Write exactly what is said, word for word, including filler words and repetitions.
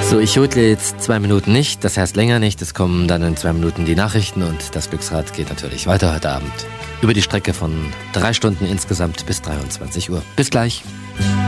So, ich jodle jetzt zwei Minuten nicht, das heißt länger nicht. Es kommen dann in zwei Minuten die Nachrichten und das Glücksrad geht natürlich weiter heute Abend. Über die Strecke von drei Stunden insgesamt bis dreiundzwanzig Uhr. Bis gleich.